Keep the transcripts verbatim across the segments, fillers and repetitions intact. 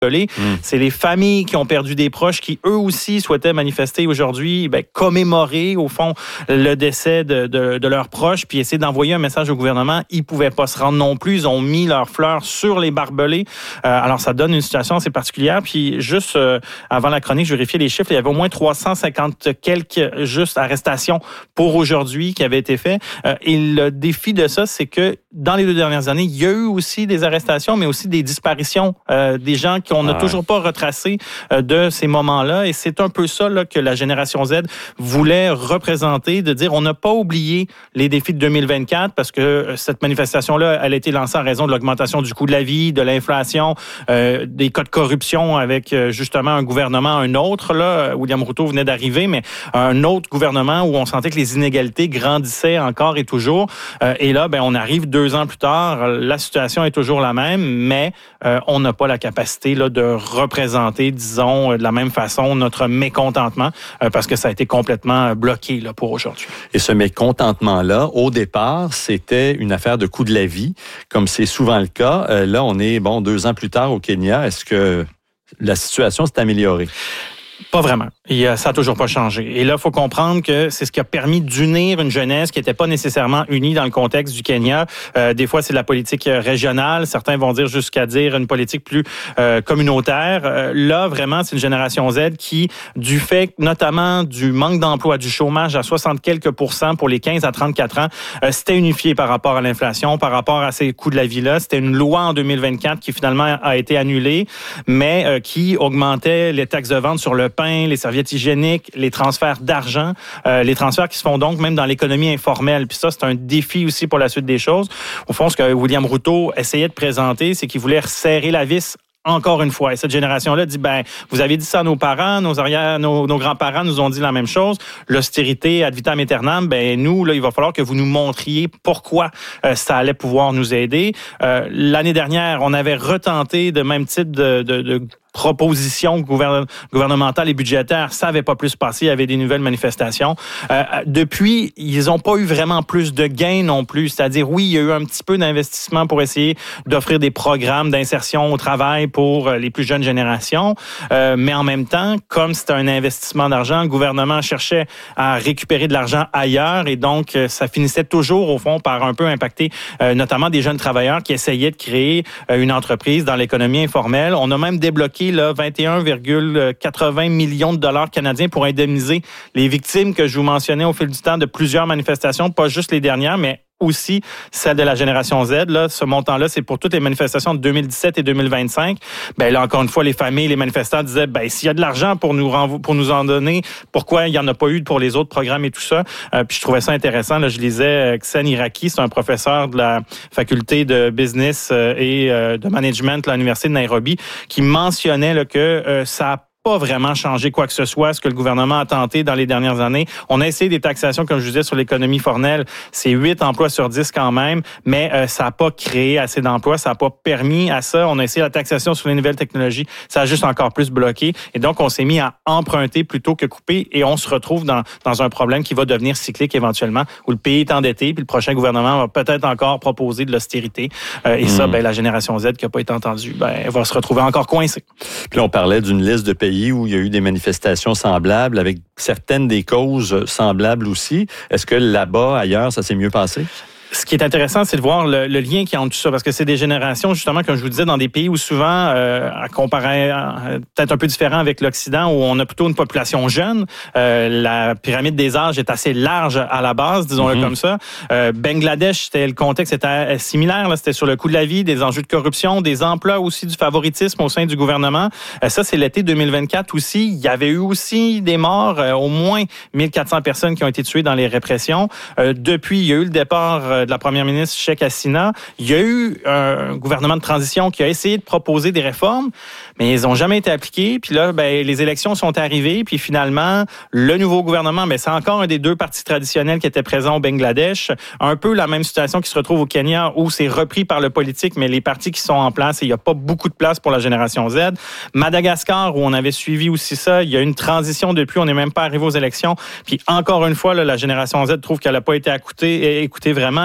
Mmh. C'est les familles qui ont perdu des proches qui, eux aussi, souhaitaient manifester aujourd'hui, ben, commémorer, au fond, le décès de, de, de leurs proches, puis essayer d'envoyer un message au gouvernement. Ils pouvaient pas se rendre non plus. Ils ont mis leurs fleurs sur les barbelés. Euh, alors, ça donne une situation assez particulière. Puis, juste euh, avant la chronique, je vérifiais les chiffres. Il y avait au moins trois cent cinquante quelques juste arrestations pour aujourd'hui qui avaient été faites. Euh, et le défi de ça, c'est que dans les deux dernières années, il y a eu aussi des arrestations, mais aussi des disparitions, euh, des gens qui qu'on n'a ah. toujours pas retracé euh, de ces moments-là. Et c'est un peu ça là, que la Génération Z voulait représenter, de dire on n'a pas oublié les défis de deux mille vingt-quatre parce que euh, cette manifestation-là, elle a été lancée en raison de l'augmentation du coût de la vie, de l'inflation, euh, des cas de corruption avec euh, justement un gouvernement, un autre. Là, William Routot venait d'arriver, mais un autre gouvernement où on sentait que les inégalités grandissaient encore et toujours. Euh, et là, ben, on arrive deux ans plus tard, la situation est toujours la même, mais euh, on n'a pas la capacité là, de représenter, disons, de la même façon notre mécontentement euh, parce que ça a été complètement bloqué là, pour aujourd'hui. Et ce mécontentement-là, au départ, c'était une affaire de coût de la vie, comme c'est souvent le cas. Euh, là, on est, bon, deux ans plus tard au Kenya. Est-ce que la situation s'est améliorée? Pas vraiment. Et, euh, ça n'a toujours pas changé. Et là, il faut comprendre que c'est ce qui a permis d'unir une jeunesse qui n'était pas nécessairement unie dans le contexte du Kenya. Euh, des fois, c'est de la politique régionale. Certains vont dire jusqu'à dire une politique plus euh, communautaire. Euh, là, vraiment, c'est une génération Z qui, du fait notamment du manque d'emploi, du chômage à soixante quelques pourcents pour les quinze à trente-quatre ans, euh, c'était unifié par rapport à l'inflation, par rapport à ces coûts de la vie-là. C'était une loi en deux mille vingt-quatre qui finalement a été annulée, mais euh, qui augmentait les taxes de vente sur le pain, les serviettes hygiéniques, les transferts d'argent, euh, les transferts qui se font donc même dans l'économie informelle. Puis ça, c'est un défi aussi pour la suite des choses. Au fond, ce que William Routot essayait de présenter, c'est qu'il voulait resserrer la vis encore une fois. Et cette génération-là dit, ben, vous avez dit ça à nos parents, nos arrière, nos, nos grands-parents nous ont dit la même chose. L'austérité ad vitam aeternam, ben, nous, là, il va falloir que vous nous montriez pourquoi euh, ça allait pouvoir nous aider. Euh, l'année dernière, on avait retenté de même type de, de, de propositions gouvern- gouvernementales et budgétaires, ça n'avait pas plus passé, il y avait des nouvelles manifestations. Euh, depuis, ils n'ont pas eu vraiment plus de gains non plus, c'est-à-dire, oui, il y a eu un petit peu d'investissement pour essayer d'offrir des programmes d'insertion au travail pour les plus jeunes générations, euh, mais en même temps, comme c'était un investissement d'argent, le gouvernement cherchait à récupérer de l'argent ailleurs et donc, ça finissait toujours, au fond, par un peu impacter euh, notamment des jeunes travailleurs qui essayaient de créer euh, une entreprise dans l'économie informelle. On a même débloqué là, vingt et un virgule quatre-vingts millions de dollars canadiens pour indemniser les victimes que je vous mentionnais au fil du temps de plusieurs manifestations, pas juste les dernières, mais aussi celle de la génération Z. Là, ce montant-là, c'est pour toutes les manifestations de deux mille dix-sept et deux mille vingt-cinq. Ben là, encore une fois, les familles, les manifestants disaient, ben s'il y a de l'argent pour nous renvo- pour nous en donner, pourquoi il y en a pas eu pour les autres programmes et tout ça? Euh, puis je trouvais ça intéressant. Là, je lisais Xen Iraki, c'est un professeur de la faculté de business euh, et euh, de management à l'université de Nairobi, qui mentionnait là, que euh, ça a pas vraiment changé quoi que ce soit, ce que le gouvernement a tenté dans les dernières années. On a essayé des taxations, comme je disais, sur l'économie formelle. C'est huit emplois sur dix quand même, mais euh, ça n'a pas créé assez d'emplois, ça n'a pas permis à ça. On a essayé la taxation sur les nouvelles technologies, ça a juste encore plus bloqué. Et donc, on s'est mis à emprunter plutôt que couper et on se retrouve dans, dans un problème qui va devenir cyclique éventuellement, où le pays est endetté, puis le prochain gouvernement va peut-être encore proposer de l'austérité. Euh, et mmh. ça, ben, la génération Z qui n'a pas été entendue, ben, elle va se retrouver encore coincée. Puis on parlait d'une liste de pays où il y a eu des manifestations semblables, avec certaines des causes semblables aussi. Est-ce que là-bas, ailleurs, ça s'est mieux passé? Ce qui est intéressant, c'est de voir le, le lien qui est entre tout ça, parce que c'est des générations, justement, comme je vous disais, dans des pays où souvent, euh, à comparer, euh, peut-être un peu différent avec l'Occident, où on a plutôt une population jeune, euh, la pyramide des âges est assez large à la base, disons-le mm-hmm. comme ça. Euh, Bangladesh, c'était le contexte était similaire, là, c'était sur le coût de la vie, des enjeux de corruption, des emplois aussi, du favoritisme au sein du gouvernement. Euh, ça, c'est l'été deux mille vingt-quatre aussi. Il y avait eu aussi des morts, euh, au moins mille quatre cents personnes qui ont été tuées dans les répressions. Euh, depuis, il y a eu le départ euh, de la première ministre Sheikh Hasina. Il y a eu un gouvernement de transition qui a essayé de proposer des réformes, mais ils n'ont jamais été appliquées. Puis là, ben, les élections sont arrivées, puis finalement, le nouveau gouvernement, ben, c'est encore un des deux partis traditionnels qui étaient présents au Bangladesh. Un peu la même situation qui se retrouve au Kenya, où c'est repris par le politique, mais les partis qui sont en place, et il n'y a pas beaucoup de place pour la génération Z. Madagascar, où on avait suivi aussi ça, il y a une transition depuis, on n'est même pas arrivé aux élections. Puis encore une fois, là, la génération Z trouve qu'elle n'a pas été écoutée, écoutée vraiment.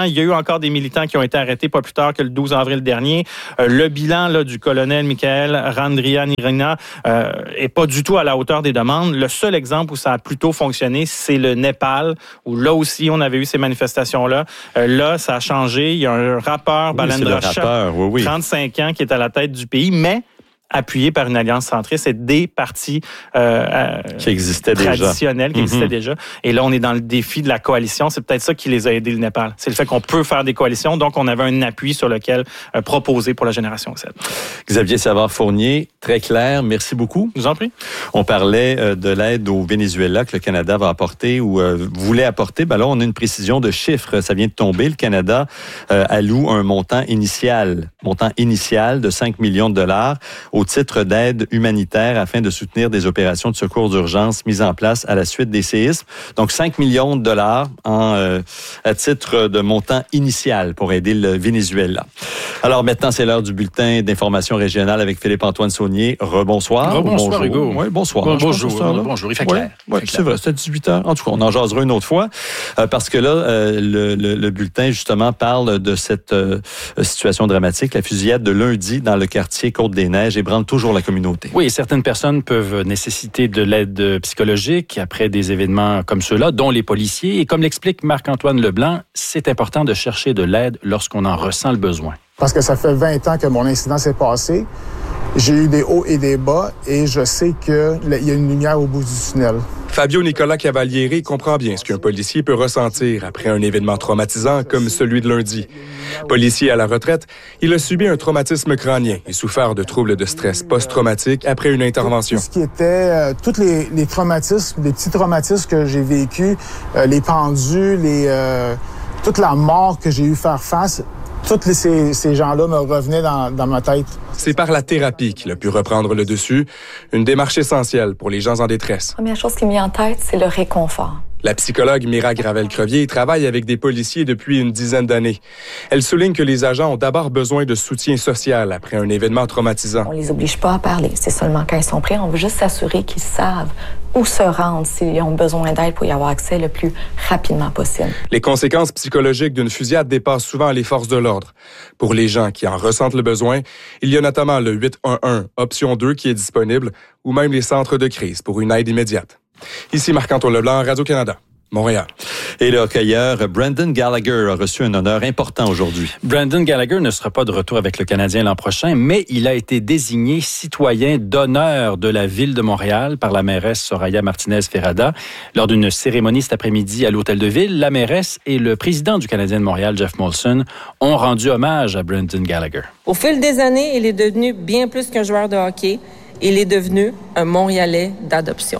Il y a eu encore des militants qui ont été arrêtés pas plus tard que le douze avril dernier. Euh, le bilan là, du colonel Michael Randrianirina euh, est pas du tout à la hauteur des demandes. Le seul exemple où ça a plutôt fonctionné, c'est le Népal, où là aussi, on avait eu ces manifestations-là. Euh, là, ça a changé. Il y a un rappeur, oui, Balendra Shah, oui, oui. trente-cinq ans, qui est à la tête du pays, mais appuyé par une alliance centriste et des partis euh, qui existaient traditionnels déjà. qui existaient mm-hmm. déjà. Et là, on est dans le défi de la coalition. C'est peut-être ça qui les a aidés, le Népal. C'est le fait qu'on peut faire des coalitions. Donc, on avait un appui sur lequel euh, proposer pour la génération Z. Xavier Savard-Fournier, très clair. Merci beaucoup. Je vous en prie. On parlait euh, de l'aide au Venezuela que le Canada va apporter ou euh, voulait apporter. Ben là, on a une précision de chiffres. Ça vient de tomber. Le Canada euh, alloue un montant initial, montant initial de cinq millions de dollars au titre d'aide humanitaire afin de soutenir des opérations de secours d'urgence mises en place à la suite des séismes. Donc, cinq millions de dollars en, euh, à titre de montant initial pour aider le Venezuela. Alors, maintenant, c'est l'heure du bulletin d'information régionale avec Philippe-Antoine Saunier. Rebonsoir. Rebonsoir, Hugo. Oui, bonsoir. Bon, bonjour, bonjour, bonjour. Il fait clair. Oui, c'est vrai, c'est à dix-huit heures. En tout cas, on en jasera une autre fois euh, parce que là, euh, le, le, le bulletin, justement, parle de cette euh, situation dramatique, la fusillade de lundi dans le quartier Côte-des-Neiges ébranle toujours la communauté. Oui, certaines personnes peuvent nécessiter de l'aide psychologique après des événements comme ceux-là, dont les policiers. Et comme l'explique Marc-Antoine Leblanc, c'est important de chercher de l'aide lorsqu'on en ressent le besoin. Parce que ça fait vingt ans que mon incident s'est passé. J'ai eu des hauts et des bas et je sais qu'il y a une lumière au bout du tunnel. Fabio Nicolas Cavalieri comprend bien ce qu'un policier peut ressentir après un événement traumatisant comme celui de lundi. Policier à la retraite, il a subi un traumatisme crânien et souffert de troubles de stress post-traumatique après une intervention. Tout ce qui était, euh, tous les, les traumatismes, les petits traumatismes que j'ai vécus, euh, les pendus, les, euh, toute la mort que j'ai eu faire face, tous les, ces, ces gens-là me revenaient dans, dans ma tête. C'est par la thérapie qu'il a pu reprendre le dessus, une démarche essentielle pour les gens en détresse. La première chose qui me vient en tête, c'est le réconfort. La psychologue Mira Gravel-Crevier travaille avec des policiers depuis une dizaine d'années. Elle souligne que les agents ont d'abord besoin de soutien social après un événement traumatisant. On les oblige pas à parler. C'est seulement quand ils sont prêts, on veut juste s'assurer qu'ils savent où se rendre s'ils ont besoin d'aide pour y avoir accès le plus rapidement possible. Les conséquences psychologiques d'une fusillade dépassent souvent les forces de l'ordre. Pour les gens qui en ressentent le besoin, il y a notamment le huit un un, option deux, qui est disponible, ou même les centres de crise pour une aide immédiate. Ici Marc-Antoine Leblanc, Radio-Canada, Montréal. Et le hockeyeur Brendan Gallagher a reçu un honneur important aujourd'hui. Brendan Gallagher ne sera pas de retour avec le Canadien l'an prochain, mais il a été désigné citoyen d'honneur de la Ville de Montréal par la mairesse Soraya Martinez-Ferrada. Lors d'une cérémonie cet après-midi à l'Hôtel de Ville, la mairesse et le président du Canadien de Montréal, Jeff Molson, ont rendu hommage à Brendan Gallagher. Au fil des années, il est devenu bien plus qu'un joueur de hockey. Il est devenu un Montréalais d'adoption.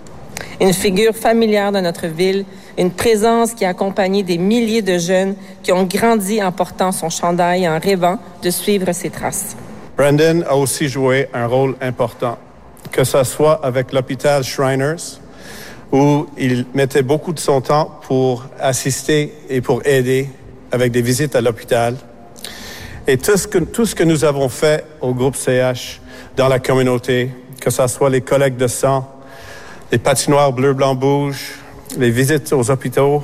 Une figure familière de notre ville, une présence qui a accompagné des milliers de jeunes qui ont grandi en portant son chandail et en rêvant de suivre ses traces. Brendan a aussi joué un rôle important, que ce soit avec l'hôpital Shriners, où il mettait beaucoup de son temps pour assister et pour aider avec des visites à l'hôpital. Et tout ce que, tout ce que nous avons fait au groupe C H dans la communauté, que ce soit les collectes de sang, les patinoires bleu, blanc, rouge, les visites aux hôpitaux.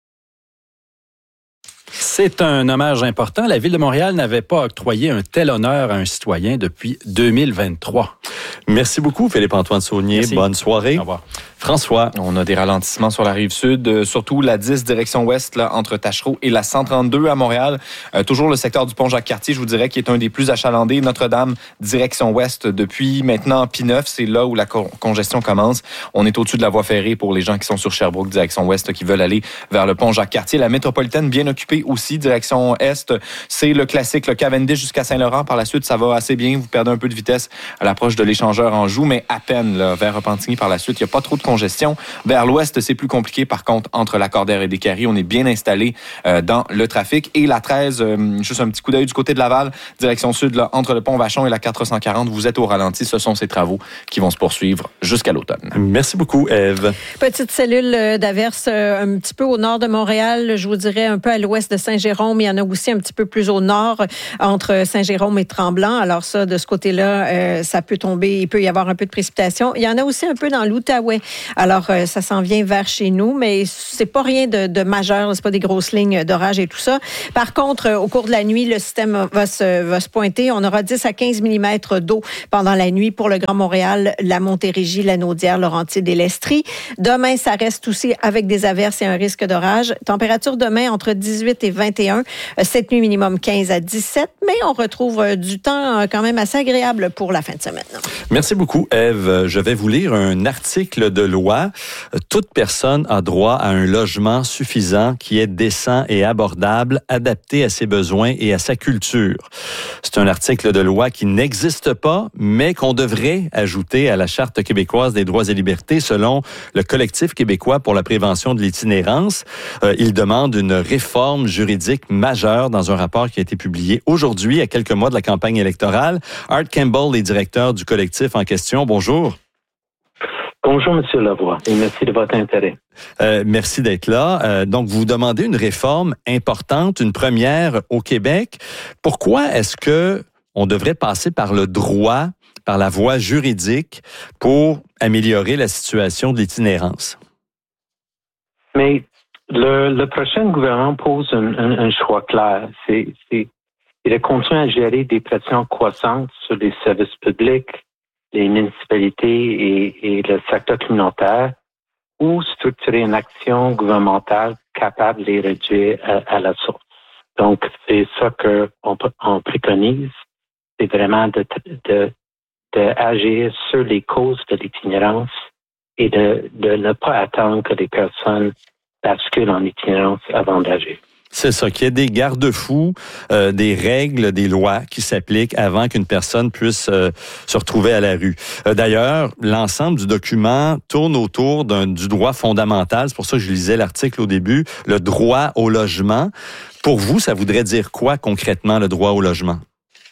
C'est un hommage important. La Ville de Montréal n'avait pas octroyé un tel honneur à un citoyen depuis deux mille vingt-trois. Merci beaucoup, Philippe-Antoine Saunier. Merci. Bonne soirée. Au revoir. François. On a des ralentissements sur la rive sud, euh, surtout la dix direction ouest, là, entre Tachereau et la cent trente-deux à Montréal. Euh, toujours le secteur du pont Jacques-Cartier, je vous dirais, qui est un des plus achalandés. Notre-Dame, direction ouest, depuis maintenant Pie neuf, c'est là où la co- congestion commence. On est au-dessus de la voie ferrée pour les gens qui sont sur Sherbrooke, direction ouest, qui veulent aller vers le pont Jacques-Cartier. La métropolitaine, bien occupée aussi, direction est. C'est le classique, le Cavendish jusqu'à Saint-Laurent. Par la suite, ça va assez bien. Vous perdez un peu de vitesse à l'approche de l'échangeur Anjou, mais à peine là, vers Repentigny par la suite. Il n'y a pas trop de congestion. Vers l'ouest, c'est plus compliqué. Par contre, entre Lacordaire et Descaries, on est bien installé euh, dans le trafic. Et la treize, euh, juste un petit coup d'œil du côté de Laval, direction sud, là, entre le pont Vachon et la quatre cent quarante, vous êtes au ralenti. Ce sont ces travaux qui vont se poursuivre jusqu'à l'automne. Merci beaucoup, Ève. Petite cellule d'averse euh, un petit peu au nord de Montréal, je vous dirais un peu à l'ouest de Saint-Jérôme. Il y en a aussi un petit peu plus au nord, entre Saint-Jérôme et Tremblant. Alors ça, de ce côté-là, euh, ça peut tomber, il peut y avoir un peu de précipitation. Il y en a aussi un peu dans l'Outaouais. Alors, euh, ça s'en vient vers chez nous, mais c'est pas rien de, de majeur, c'est pas des grosses lignes d'orage et tout ça. Par contre, euh, au cours de la nuit, le système va se, va se pointer. On aura dix à quinze millimètres d'eau pendant la nuit pour le Grand Montréal, la Montérégie, la Naudière, Laurentides et l'Estrie. Demain, ça reste aussi avec des averses et un risque d'orage. Température demain entre dix-huit et vingt et un. Cette nuit, minimum quinze à dix-sept, mais on retrouve du temps quand même assez agréable pour la fin de semaine. Merci beaucoup, Ève. Je vais vous lire un article de loi. Toute personne a droit à un logement suffisant qui est décent et abordable, adapté à ses besoins et à sa culture. C'est un article de loi qui n'existe pas, mais qu'on devrait ajouter à la Charte québécoise des droits et libertés selon le Collectif québécois pour la prévention de l'itinérance. Euh, il demande une réforme juridique majeure dans un rapport qui a été publié aujourd'hui, à quelques mois de la campagne électorale. Art Campbell est directeur du collectif en question. Bonjour. Bonjour, M. Lavoie, et merci de votre intérêt. Euh, merci d'être là. Euh, donc, vous demandez une réforme importante, une première au Québec. Pourquoi est-ce que on devrait passer par le droit, par la voie juridique, pour améliorer la situation de l'itinérance? Mais le, le prochain gouvernement pose un, un, un choix clair. C'est, c'est, il a continué à gérer des pressions croissantes sur les services publics, les municipalités et, et le secteur communautaire, ou structurer une action gouvernementale capable de les réduire à, à la source. Donc, c'est ça qu'on on préconise, c'est vraiment de, de, de agir sur les causes de l'itinérance et de, de ne pas attendre que les personnes basculent en itinérance avant d'agir. C'est ça, qu'il y ait des garde-fous, euh, des règles, des lois qui s'appliquent avant qu'une personne puisse euh, se retrouver à la rue. Euh, d'ailleurs, l'ensemble du document tourne autour d'un, du droit fondamental. C'est pour ça que je lisais l'article au début, le droit au logement. Pour vous, ça voudrait dire quoi concrètement, le droit au logement?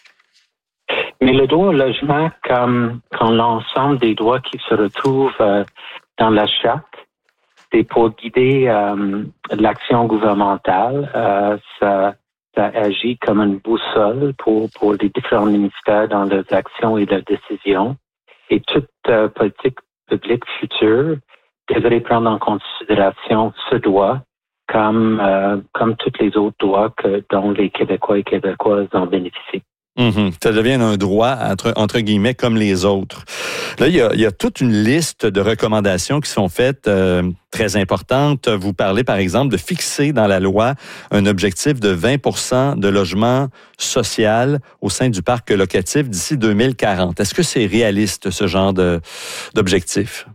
Mais le droit au logement, comme, comme l'ensemble des droits qui se retrouvent euh, dans la charte, c'est pour guider euh, l'action gouvernementale. Euh, ça, ça agit comme une boussole pour, pour les différents ministères dans leurs actions et leurs décisions. Et toute euh, politique publique future devrait prendre en considération ce droit comme, euh, comme tous les autres droits que, dont les Québécois et Québécoises en bénéficient. Mm-hmm. Ça devient un droit, entre, entre guillemets, comme les autres. Là, il y a, il y a toute une liste de recommandations qui sont faites euh, très importantes. Vous parlez, par exemple, de fixer dans la loi un objectif de vingt pour cent de logement social au sein du parc locatif d'ici deux mille quarante. Est-ce que c'est réaliste, ce genre de, d'objectif?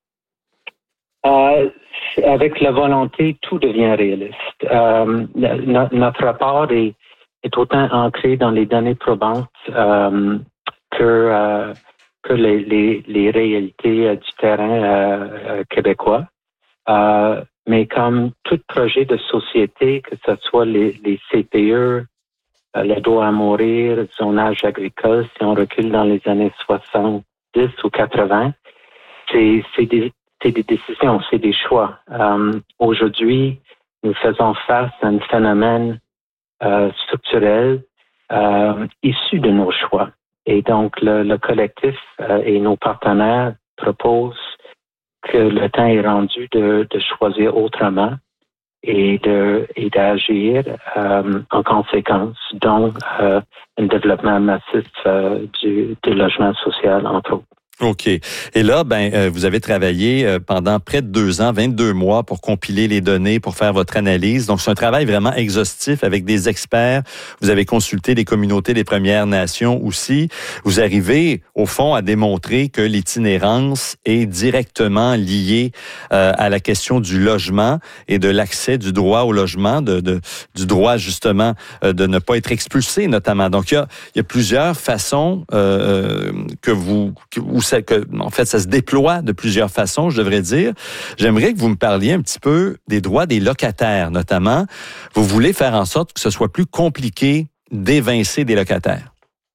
Euh, avec la volonté, tout devient réaliste. Euh, no, notre rapport est est autant ancré dans les données probantes euh, que, euh, que les, les, les réalités euh, du terrain euh, euh, québécois. Euh, mais comme tout projet de société, que ce soit les, les C P E, euh, le droit à mourir, le zonage agricole, si on recule dans les années soixante-dix ou quatre-vingts, c'est, c'est, des, c'est des décisions, c'est des choix. Euh, aujourd'hui, nous faisons face à un phénomène Euh, structurel euh, issu de nos choix. Et donc, le, le collectif euh, et nos partenaires proposent que le temps est rendu de, de choisir autrement et de et d'agir euh, en conséquence, dont euh, un développement massif euh, du, du logement social, entre autres. OK. Et là, ben, euh, vous avez travaillé euh, pendant près de deux ans, vingt-deux mois pour compiler les données, pour faire votre analyse. Donc, c'est un travail vraiment exhaustif avec des experts. Vous avez consulté les communautés des Premières Nations aussi. Vous arrivez, au fond, à démontrer que l'itinérance est directement liée euh, à la question du logement et de l'accès du droit au logement, de, de du droit, justement, euh, de ne pas être expulsé, notamment. Donc, il y a, il y a plusieurs façons euh, que vous... Que, où que, en fait, ça se déploie de plusieurs façons, je devrais dire. J'aimerais que vous me parliez un petit peu des droits des locataires, notamment. Vous voulez faire en sorte que ce soit plus compliqué d'évincer des locataires.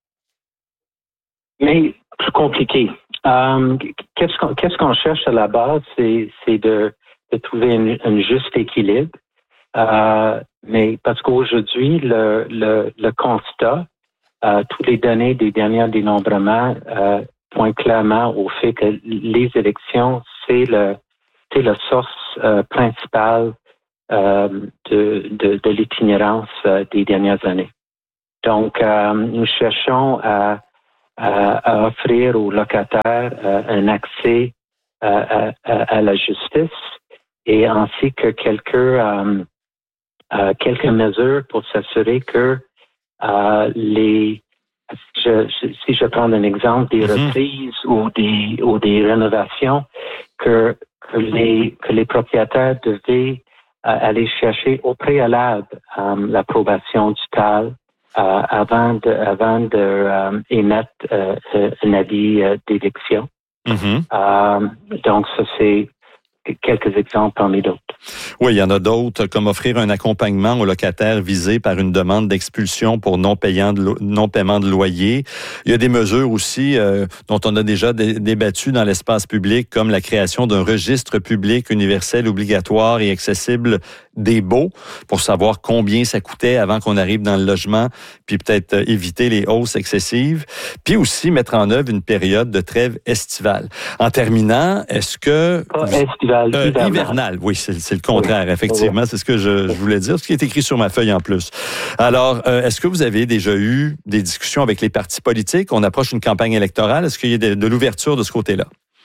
Mais plus compliqué. Euh, qu'est-ce qu'on, qu'est-ce qu'on cherche à la base, c'est, c'est de, de trouver un, un juste équilibre. Euh, mais parce qu'aujourd'hui, le, le, le constat, euh, toutes les données des derniers dénombrements, euh, pointe clairement au fait que les élections c'est le, c'est la source euh, principale euh, de, de, de l'itinérance euh, des dernières années. Donc, euh, nous cherchons à, à, à offrir aux locataires euh, un accès à, à, à la justice et ainsi que quelques, euh, euh, quelques mesures pour s'assurer que euh, les je, je, si je prends un exemple des mm-hmm. reprises ou des ou des rénovations que que les que les propriétaires devaient euh, aller chercher au préalable euh, l'approbation du T A L euh, avant de avant de euh, émettre euh, un avis euh, d'éviction. Mm-hmm. Euh, donc ça c'est quelques exemples parmi d'autres. Oui, il y en a d'autres, comme offrir un accompagnement aux locataires visés par une demande d'expulsion pour non payant de lo- non paiement de loyer. Il y a des mesures aussi euh, dont on a déjà dé- débattu dans l'espace public, comme la création d'un registre public universel obligatoire et accessible des baux pour savoir combien ça coûtait avant qu'on arrive dans le logement, puis peut-être euh, éviter les hausses excessives, puis aussi mettre en œuvre une période de trêve estivale. En terminant, est-ce que... Pas estivale, euh, hivernale. hivernale, oui, c'est, c'est le contraire, oui. Effectivement, oui. C'est ce que je, je voulais dire, ce qui est écrit sur ma feuille en plus. Alors, euh, est-ce que vous avez déjà eu des discussions avec les partis politiques? On approche une campagne électorale. Est-ce qu'il y a de, de l'ouverture de ce côté-là?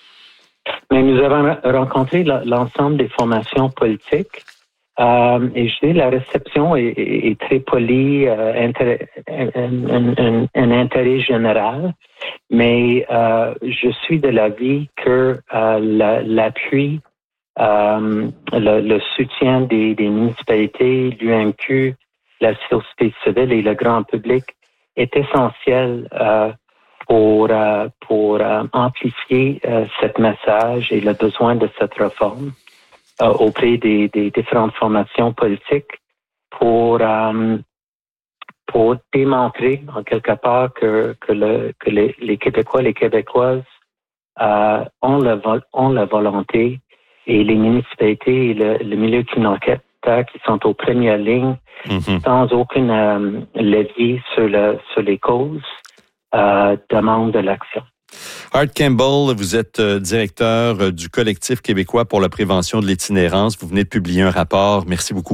Mais nous avons rencontré l'ensemble des formations politiques. Euh, et je dis, la réception est, est, est très polie, euh, intér- un, un, un, un intérêt général, mais euh, je suis de l'avis que euh, la, l'appui, euh, le, le soutien des, des municipalités, l'U M Q, la société civile et le grand public est essentiel euh, pour, euh, pour euh, amplifier euh, ce message et le besoin de cette réforme auprès des, des différentes formations politiques pour euh, pour démontrer en quelque part que que le que les, les Québécois, les Québécoises euh, ont la ont la volonté et les municipalités et le, le milieu communautaire qui sont aux premières lignes mm-hmm. sans aucune euh, levier sur le sur les causes euh, demandent de l'action. Art Campbell, vous êtes directeur du Collectif québécois pour la prévention de l'itinérance. Vous venez de publier un rapport. Merci beaucoup.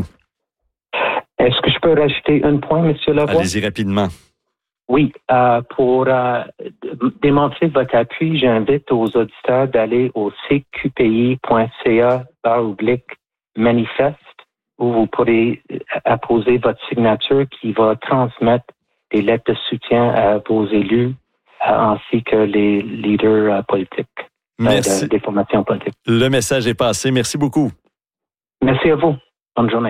Est-ce que je peux rajouter un point, M. Lavoie? Allez-y rapidement. Oui. Euh, pour euh, démontrer votre appui, j'invite aux auditeurs d'aller au c q p i point c a barre oblique manifeste où vous pourrez apposer votre signature qui va transmettre des lettres de soutien à vos élus ainsi que les leaders euh, politiques, Merci. Euh, des formations politiques. Le message est passé. Merci beaucoup. Merci à vous. Bonne journée.